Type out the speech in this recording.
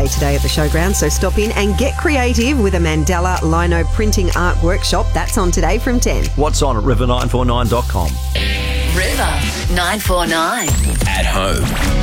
today at the showground, so stop in and get creative with a Mandela Lino printing art workshop. That's on today from 10. What's on at river949.com? River 949. At home.